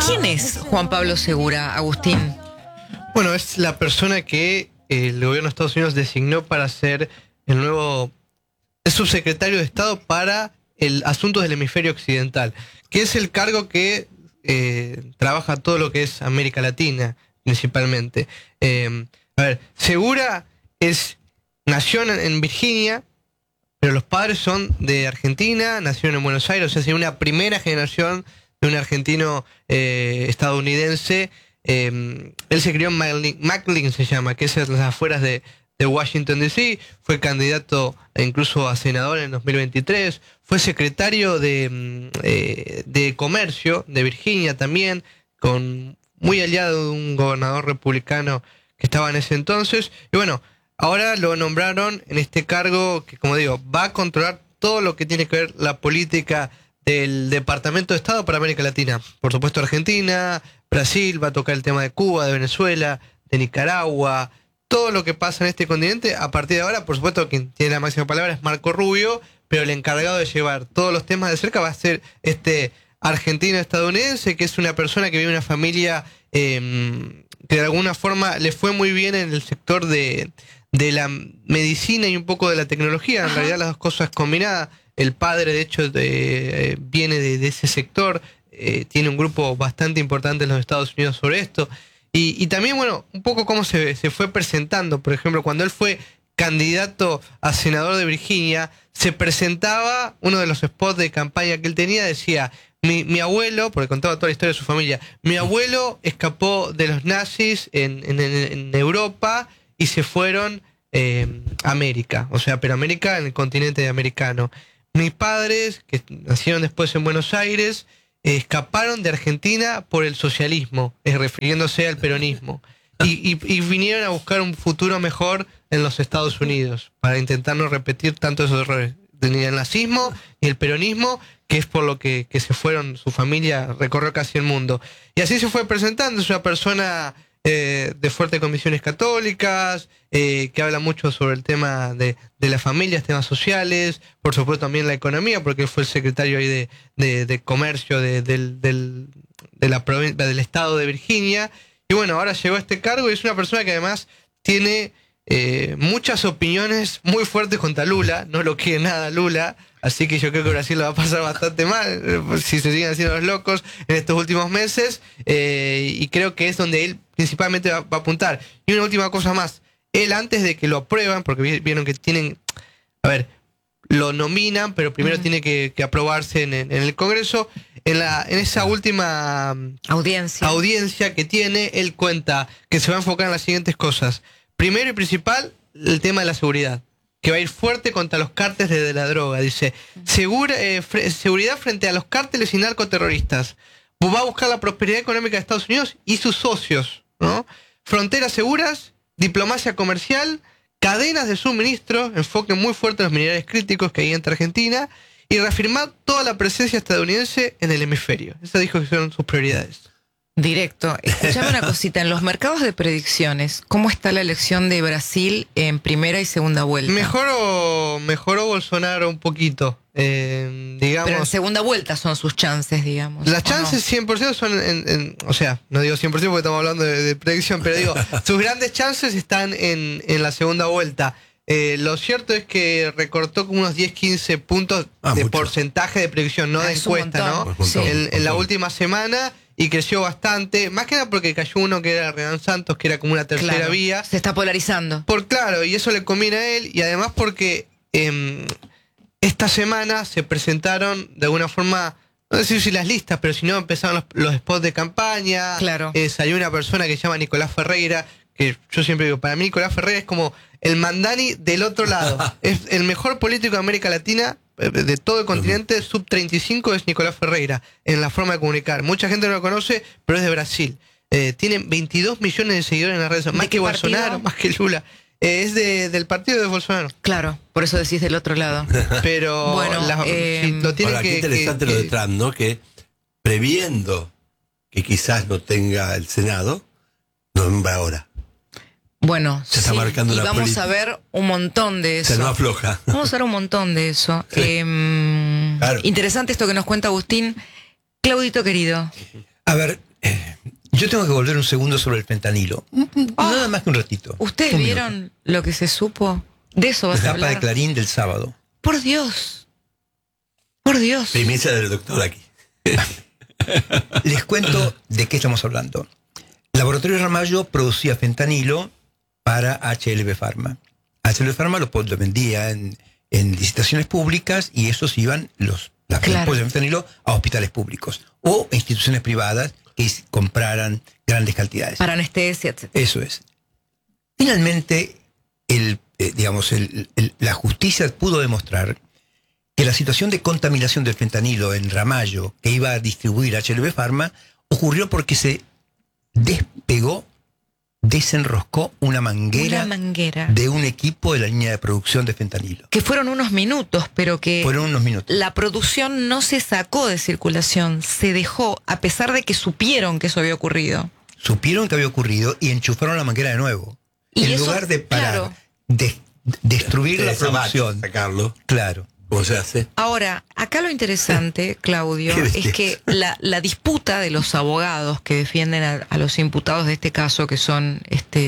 ¿Quién es Juan Pablo Segura, Agustín? Bueno, es la persona que el gobierno de Estados Unidos designó para ser el nuevo subsecretario de Estado para el asuntos del hemisferio occidental, que es el cargo que trabaja todo lo que es América Latina, principalmente. Segura nació en Virginia, pero los padres son de Argentina, nacieron en Buenos Aires, o sea, es una primera generación de un argentino estadounidense. Él se crió en McLean, se llama, que es en las afueras de Washington D.C., fue candidato incluso a senador en 2023, fue secretario de Comercio de Virginia también, muy aliado de un gobernador republicano que estaba en ese entonces, y bueno, ahora lo nombraron en este cargo que, como digo, va a controlar todo lo que tiene que ver la política del Departamento de Estado para América Latina. Por supuesto Argentina, Brasil, va a tocar el tema de Cuba, de Venezuela, de Nicaragua, todo lo que pasa en este continente. A partir de ahora, por supuesto, quien tiene la máxima palabra es Marco Rubio, pero el encargado de llevar todos los temas de cerca va a ser este argentino-estadounidense, que es una persona que vive en una familia que de alguna forma le fue muy bien en el sector de la medicina y un poco de la tecnología. En realidad las dos cosas combinadas. El padre, de hecho, viene de ese sector, tiene un grupo bastante importante en los Estados Unidos sobre esto. Y también, bueno, un poco cómo se fue presentando. Por ejemplo, cuando él fue candidato a senador de Virginia, se presentaba, uno de los spots de campaña que él tenía, decía, mi abuelo, porque contaba toda la historia de su familia, mi abuelo escapó de los nazis en Europa y se fueron a América, o sea, pero América en el continente americano. Mis padres, que nacieron después en Buenos Aires, escaparon de Argentina por el socialismo, refiriéndose al peronismo, y vinieron a buscar un futuro mejor en los Estados Unidos, para intentar no repetir tanto esos errores, ni el nazismo ni el peronismo, que es por lo que se fueron, su familia recorrió casi el mundo. Y así se fue presentando, es una persona de fuertes convicciones católicas, que habla mucho sobre el tema de las familias, temas sociales, por supuesto también la economía, porque fue el secretario ahí de comercio del estado de Virginia, y bueno, ahora llegó a este cargo y es una persona que además tiene muchas opiniones muy fuertes contra Lula, no lo quiere nada Lula, así que yo creo que Brasil lo va a pasar bastante mal si se siguen haciendo los locos en estos últimos meses, y creo que es donde él principalmente va a apuntar. Y una última cosa más, él antes de que lo aprueban, porque vieron que lo nominan, pero primero tiene que aprobarse en el Congreso, en esa última audiencia que tiene, él cuenta que se va a enfocar en las siguientes cosas. Primero y principal, el tema de la seguridad, que va a ir fuerte contra los cárteles de la droga. Dice, seguridad frente a los cárteles y narcoterroristas. Va a buscar la prosperidad económica de Estados Unidos y sus socios, ¿no? Fronteras seguras, diplomacia comercial, cadenas de suministro, enfoque muy fuerte en los minerales críticos que hay entre Argentina, y reafirmar toda la presencia estadounidense en el hemisferio. Esas dijo que son sus prioridades. Directo. Escuchame una cosita, en los mercados de predicciones, ¿cómo está la elección de Brasil en primera y segunda vuelta? Mejoró Bolsonaro un poquito, digamos. Pero en segunda vuelta son sus chances, digamos. Las chances 100% son, o sea, no digo 100% porque estamos hablando de predicción, pero digo, sus grandes chances están en la segunda vuelta. Lo cierto es que recortó como unos 10-15 puntos de mucho porcentaje de predicción, no de encuesta, ¿no? Sí. En la última semana, y creció bastante, más que nada porque cayó uno que era Renan Santos, que era como una tercera vía. Se está polarizando. Claro, y eso le conviene a él, y además porque esta semana se presentaron de alguna forma, no sé si las listas, pero si no empezaron los spots de campaña. Claro. Salió una persona que se llama Nicolás Ferreira, que yo siempre digo, para mí Nicolás Ferreira es como el Mandani del otro lado. Es el mejor político de América Latina, de todo el continente, sub 35 es Nicolás Ferreira, en la forma de comunicar. Mucha gente no lo conoce, pero es de Brasil. Tiene 22 millones de seguidores en las redes sociales, más que Bolsonaro, más que Lula. Es del partido de Bolsonaro. Claro, por eso decís del otro lado. Pero bueno, lo tiene ahora, qué interesante lo de Trump, ¿no? Que previendo que quizás no tenga el Senado, nombra ahora. Bueno, se está marcando y la vamos política. A ver un montón de eso. Se no afloja. Vamos a ver un montón de eso. Sí. Claro. Interesante esto que nos cuenta Agustín. Claudito querido. A ver, Yo tengo que volver un segundo sobre el fentanilo. Nada más que un ratito. ¿Ustedes Un vieron minuto. lo que se supo? De eso vas La a tapa de hablar. Clarín del sábado. Por Dios. Por Dios. Primicia del doctor aquí. Les cuento de qué estamos hablando. El laboratorio Ramallo producía fentanilo para HLB Pharma. HLB Pharma lo vendía en licitaciones públicas y esos iban las Claro. de fentanilo a hospitales públicos o instituciones privadas que compraran grandes cantidades. Para anestesia, etc. Eso es. Finalmente, la justicia pudo demostrar que la situación de contaminación del fentanilo en Ramallo, que iba a distribuir HLB Pharma, ocurrió porque se desenroscó una manguera de un equipo de la línea de producción de fentanilo. Que fueron unos minutos, pero que Fueron unos minutos. la producción no se sacó de circulación, se dejó, a pesar de que supieron que eso había ocurrido. Supieron que había ocurrido y enchufaron la manguera de nuevo. Y En eso, lugar de parar, claro. destruir la Esa batch, producción. sacarlo. Claro. ¿Cómo se hace? Ahora, acá lo interesante, Claudio, Qué es belleza. que la disputa de los abogados que defienden a los imputados de este caso, que son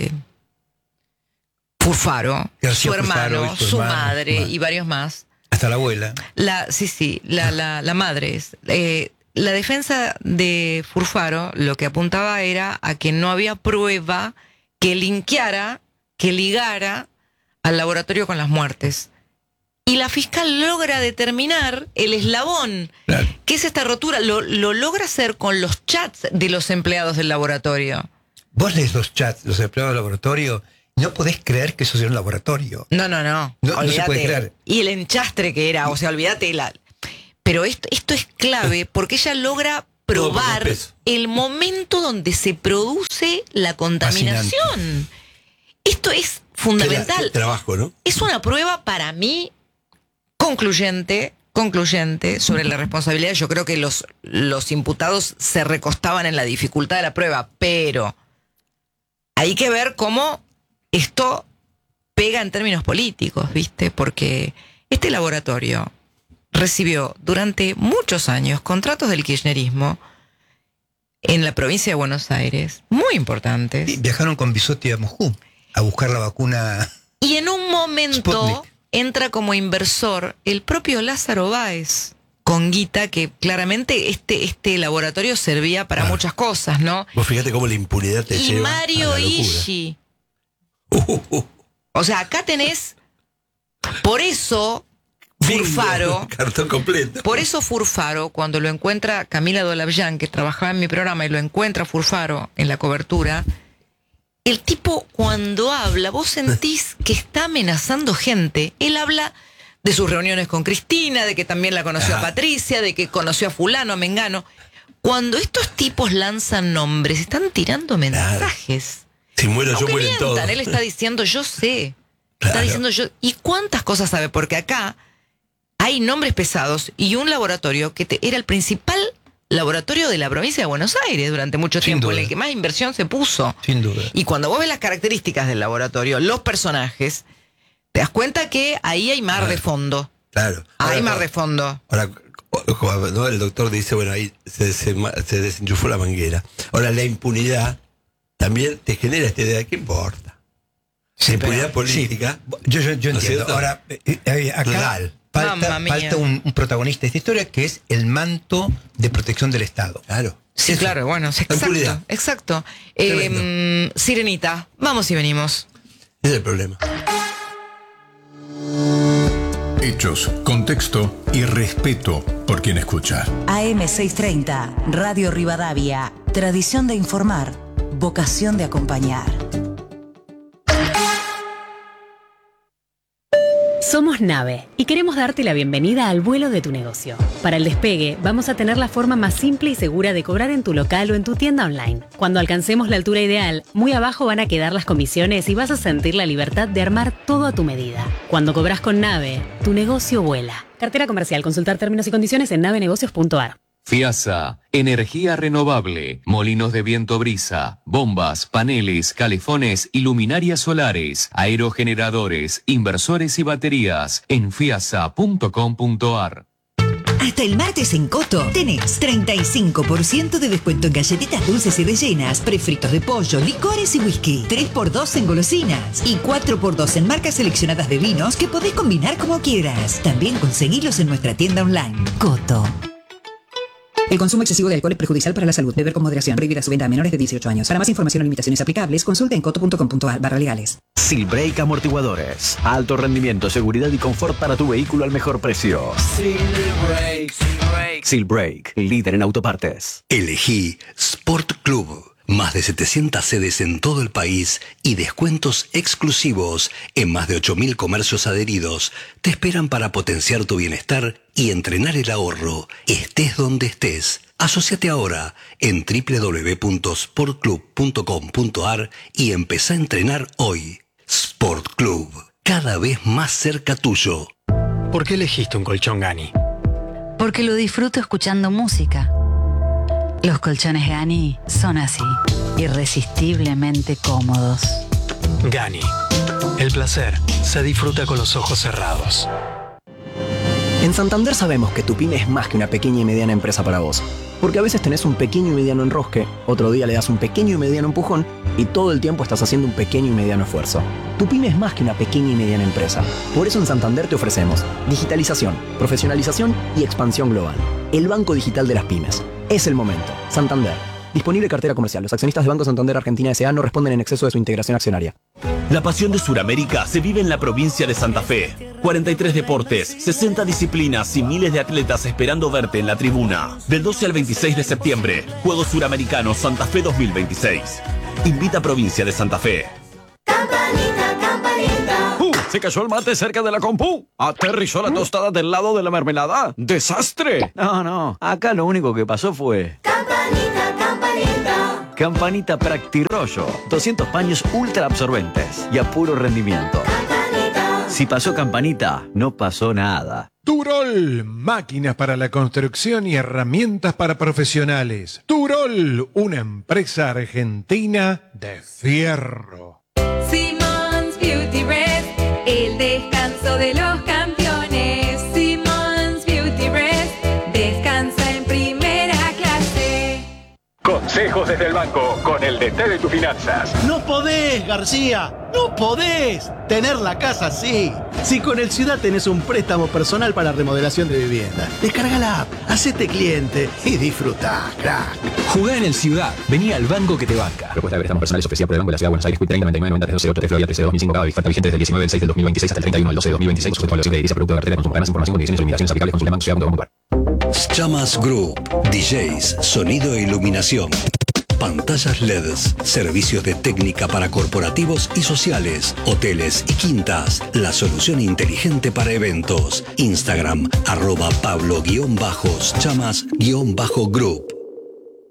Furfaro, García su hermano, Furfaro y su madre y varios más. Hasta la abuela. La madre es. La defensa de Furfaro lo que apuntaba era a que no había prueba que linkeara, que ligara al laboratorio con las muertes. Y la fiscal logra determinar el eslabón. Claro. ¿Qué es esta rotura? Lo logra hacer con los chats de los empleados del laboratorio. Vos lees los chats, los empleados del laboratorio, no podés creer que eso sea un laboratorio. No. No se puede creer. Y el enchastre que era, o sea, olvídate. Pero esto es clave porque ella logra probar Todo por peso. el momento donde se produce la contaminación. Esto es fundamental. Qué trabajo, ¿no? Es una prueba para mí concluyente sobre la responsabilidad. Yo creo que los imputados se recostaban en la dificultad de la prueba, pero hay que ver cómo esto pega en términos políticos, ¿viste? Porque este laboratorio recibió durante muchos años contratos del kirchnerismo en la provincia de Buenos Aires, muy importantes. Y viajaron con Bisotti a Moscú a buscar la vacuna. Y en un momento Sputnik. entra como inversor el propio Lázaro Báez, con guita que claramente este laboratorio servía para muchas cosas, ¿no? Vos fíjate cómo la impunidad te Y lleva Mario a la locura. Ishi. O sea, acá tenés, por eso Furfaro, Bingo, cartón completo. por eso Furfaro, cuando lo encuentra Camila Dolavllan, que trabajaba en mi programa, y lo encuentra Furfaro en la cobertura, el tipo cuando habla, vos sentís que está amenazando gente. Él habla de sus reuniones con Cristina, de que también la conoció a Patricia, de que conoció a fulano, a Mengano. Cuando estos tipos lanzan nombres, están tirando mensajes. Si muero yo, Aunque mueren mientan, todos. él está diciendo yo sé. Está Claro. diciendo yo. ¿Y cuántas cosas sabe? Porque acá hay nombres pesados y un laboratorio que era el principal laboratorio de la provincia de Buenos Aires durante mucho Sin tiempo, duda. en el que más inversión se puso. Sin duda. Y cuando vos ves las características del laboratorio, los personajes, te das cuenta que ahí hay mar de fondo. Claro. Hay Ahora, mar de fondo. Ahora, ¿no? El doctor dice, bueno, ahí se desenchufó la manguera. Ahora, la impunidad también te genera esta idea. ¿Qué importa? La impunidad política. Sí, yo ¿no es entiendo. cierto? Ahora, acá Legal. Mamma mía. falta un protagonista de esta historia que es el manto de protección del Estado. Claro. Sí, Eso. claro, bueno, La impunidad. exacto. Tremendo. Sirenita, vamos y venimos. Ese es el problema. Hechos, contexto y respeto por quien escucha. AM630, Radio Rivadavia. Tradición de informar, vocación de acompañar. Somos Nave y queremos darte la bienvenida al vuelo de tu negocio. Para el despegue, vamos a tener la forma más simple y segura de cobrar en tu local o en tu tienda online. Cuando alcancemos la altura ideal, muy abajo van a quedar las comisiones y vas a sentir la libertad de armar todo a tu medida. Cuando cobras con Nave, tu negocio vuela. Cartera comercial. Consultar términos y condiciones en navenegocios.ar. FIASA, energía renovable, molinos de viento brisa, bombas, paneles, calefones y luminarias solares, aerogeneradores, inversores y baterías en fiasa.com.ar. Hasta el martes en Coto tenés 35% de descuento en galletitas dulces y rellenas, prefritos de pollo, licores y whisky. 3x2 en golosinas y 4x2 en marcas seleccionadas de vinos que podés combinar como quieras. También conseguilos en nuestra tienda online. Coto. El consumo excesivo de alcohol es perjudicial para la salud. Beber con moderación. Prohibida su venta a menores de 18 años. Para más información o limitaciones aplicables, consulte en coto.com.ar/legales. Silbrake Amortiguadores. Alto rendimiento, seguridad y confort para tu vehículo al mejor precio. Silbrake, líder en autopartes. Elegí Sport Club. Más de 700 sedes en todo el país y descuentos exclusivos en más de 8.000 comercios adheridos te esperan para potenciar tu bienestar y entrenar el ahorro, estés donde estés. Asociate ahora en www.sportclub.com.ar y empezá a entrenar hoy. Sport Club, cada vez más cerca tuyo. ¿Por qué elegiste un colchón Gani? Porque lo disfruto escuchando música. Los colchones Gani son así, irresistiblemente cómodos. Gani. El placer se disfruta con los ojos cerrados. En Santander sabemos que tu pyme es más que una pequeña y mediana empresa para vos. Porque a veces tenés un pequeño y mediano enrosque, otro día le das un pequeño y mediano empujón y todo el tiempo estás haciendo un pequeño y mediano esfuerzo. Tu pyme es más que una pequeña y mediana empresa. Por eso en Santander te ofrecemos digitalización, profesionalización y expansión global. El banco digital de las pymes. Es el momento. Santander. Disponible cartera comercial. Los accionistas de Banco Santander Argentina S.A. no responden en exceso de su integración accionaria. La pasión de Suramérica se vive en la provincia de Santa Fe. 43 deportes, 60 disciplinas y miles de atletas esperando verte en la tribuna. Del 12 al 26 de septiembre, Juegos Suramericanos Santa Fe 2026. Invita a Provincia de Santa Fe. Campanita, campanita. Se cayó el mate cerca de la compu. Aterrizó la tostada del lado de la mermelada. ¡Desastre! No. Acá lo único que pasó fue... Campanita, campanita. Campanita Practirollo. 200 paños ultra absorbentes y a puro rendimiento. Campanita. Si pasó Campanita, no pasó nada. Turol, máquinas para la construcción y herramientas para profesionales. Turol, una empresa argentina de fierro. Simmons Beauty Rest, el descanso de los campeones. Simmons Beauty Rest, descansa en primera clase. Consejos desde el banco con el DT de tus finanzas. No podés, García, no podés tener la casa así. Si con el Ciudad tenés un préstamo personal para remodelación de vivienda, descarga la app, hacete cliente y disfrutá, crack. Jugá en el Ciudad. Vení al banco que te banca. Propuesta de préstamos personales ofrecida por el Banco de la Ciudad de Buenos Aires. Quit 30 99 90 312 8 Florida 13 2005 Gavi. Falta vigente desde el 19 del 6 del 2026 hasta el 31 del 12 del 2026. Sujeto a evaluación de edilicia, producto de cartera de consumo. Para más información, condiciones y limitaciones aplicables, consulte banco.ciudad.com.ar. Chamas Group, DJs, sonido e iluminación. Pantallas LEDs, servicios de técnica para corporativos y sociales, hoteles y quintas. La solución inteligente para eventos. Instagram, @Pablo_Chamas_Group.